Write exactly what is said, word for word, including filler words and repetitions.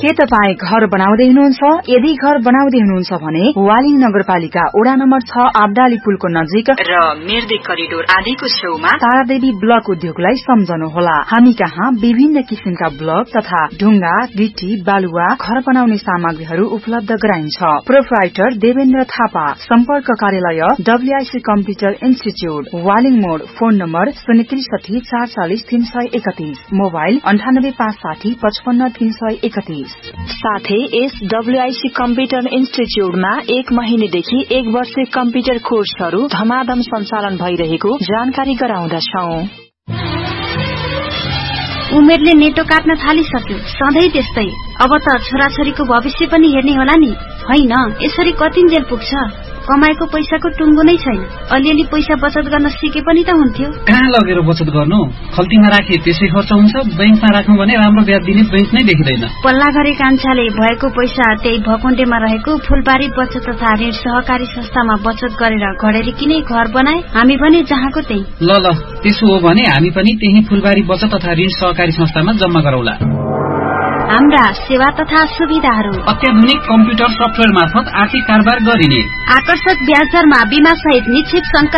के तपाईँ घर बनाउँदै हुनुहुन्छ? यदि घर बनाउँदै हुनुहुन्छ भने वालिङ नगरपालिका वडा नम्बर छ आब्दाली पुलको नजिक र मिर्दी करिडोर आदिको छेउमा तारादेवी ब्लक उद्योगलाई सम्झनुहोला। हामी कहाँ विभिन्न किसिमका ब्लक तथा ढुङ्गा, गिटी, बालुवा, घर बनाउने सामग्रीहरू उपलब्ध गराइन्छ। प्रोप्राइटर देवेन्द्र थापा। सम्पर्क कार्यालय डब्ल्यूआईसी कम्प्युटर इन्स्टिच्यूट, वालिङ मोड। फोन नम्बर शून्य त्रिसठी चार चालिस तीन सय एकतीस, मोबाइल अन्ठानब्बे पाँच साठी पचपन्न तीन सय एकतीस। साथै यस डब्ल्यूआईसी कम्प्युटर इन्स्टिच्यूटमा एक महिनेदेखि एक वर्ष कम्प्युटर कोर्सहरू धमाधम सञ्चालन भइरहेको जानकारी गराउँदछौं। उमेरले नेटो काट्न थालिसक्यो, सधैँ त्यस्तै। अब त छोराछोरीको भविष्य पनि हेर्ने होला नि। होइन, यसरी कतिन्जेल पुग्छ? कमाएको पैसाको टुङ्गो नै छैन। अलिअलि पैसा बचत गर्न सिके पनि त हुन्थ्यो। कहाँ लगेर बचत गर्नु? खल्तीमा राखे त्यसै खर्च हुन्छ, बैंकमा राख्नु भने राम्रो ब्याज दिने बैंक नै देखिँदैन। पल्ला घरे कान्छाले भएको पैसा त्यही भकुण्डेमा रहेको फुलबारी बचत तथा ऋण सहकारी संस्थामा बचत गरेर घडेरी किने घर बनाए। हामी पनि जहाँको त्यही। ल ल, त्यसो हो भने हामी पनि त्यही फुलबारी बचत तथा ऋण सहकारी संस्थामा जम्मा गरौला। हाम्रा सेवा तथा सुविधाहरू अत्याधुनिक कम्प्युटर सफ्टवेयर मार्फत आर्थिक कारोबार गरिने, आकर्षक ब्याज दरमा बीमा सहित निश्चित